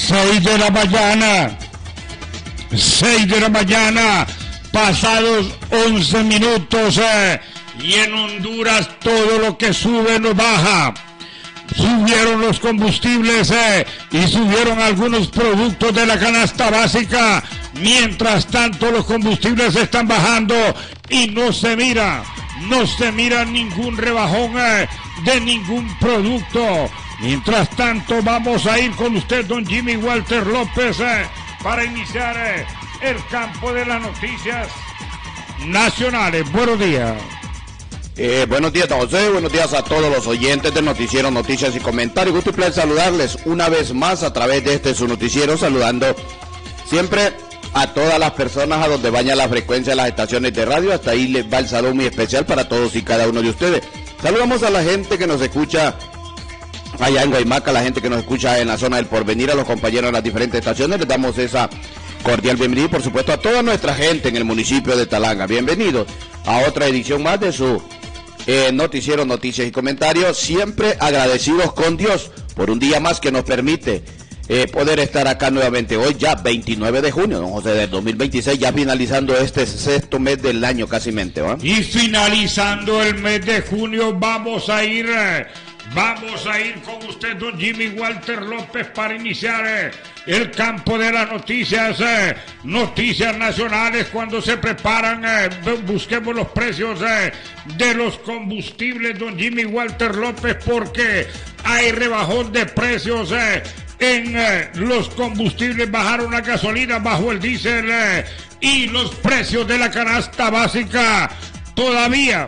6 de la mañana, 6 de la mañana, pasados 11 minutos, y en Honduras todo lo que sube no baja. Subieron los combustibles y subieron algunos productos de la canasta básica. Mientras tanto los combustibles están bajando y no se mira ningún rebajón de ningún producto. Mientras tanto vamos a ir con usted, don Jimmy Walter López, para iniciar el campo de las noticias nacionales. Buenos días. Buenos días, don José, buenos días a todos los oyentes del noticiero Noticias y Comentarios. Gusto y placer saludarles una vez más a través de su noticiero, saludando siempre a todas las personas a donde vaya la frecuencia de las estaciones de radio. Hasta ahí les va el saludo muy especial para todos y cada uno de ustedes. Saludamos a la gente que nos escucha allá en Guaymaca, a la gente que nos escucha en la zona del Porvenir, a los compañeros en las diferentes estaciones. Les damos esa cordial bienvenida y por supuesto a toda nuestra gente en el municipio de Talanga. Bienvenidos a otra edición más de su noticiero Noticias y Comentarios, siempre agradecidos con Dios por un día más que nos permite poder estar acá nuevamente hoy, ya 29 de junio, don José, del 2026, ya finalizando este sexto mes del año casi mente, ¿va? Y finalizando el mes de junio vamos a ir con usted, don Jimmy Walter López, para iniciar el campo de las noticias, noticias nacionales. Cuando se preparan, busquemos los precios de los combustibles, don Jimmy Walter López, porque hay rebajón de precios en los combustibles. Bajaron la gasolina, bajó el diésel y los precios de la canasta básica todavía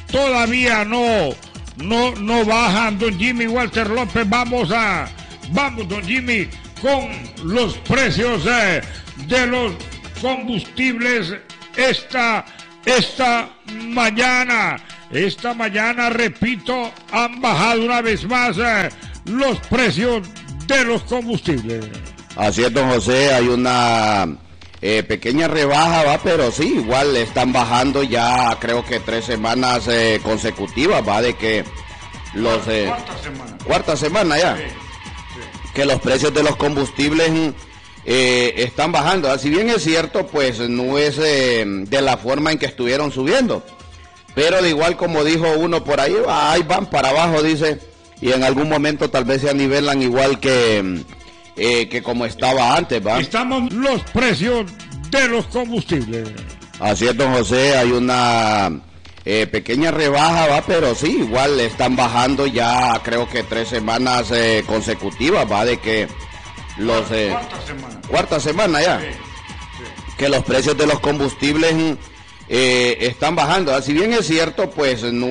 no bajan, don Jimmy Walter López. Vamos, don Jimmy, con los precios de los combustibles esta mañana, repito, han bajado una vez más los precios de los combustibles. Así es, don José, hay una pequeña rebaja, va, pero sí, igual están bajando ya, creo que 3 semanas consecutivas, va, de que los cuarta semana ya, sí. Que los precios de los combustibles están bajando. Si bien es cierto, pues no es de la forma en que estuvieron subiendo, pero de igual, como dijo uno por ahí, ahí van para abajo, dice, y en algún momento tal vez se anivelan igual que como estaba antes, ¿va? Estamos los precios de los combustibles. Así es, don José, hay una pequeña rebaja, va, pero sí, igual están bajando ya, creo que 3 semanas consecutivas, va, de que los cuarta semana ya, sí. Que los precios de los combustibles están bajando. Si bien es cierto, pues no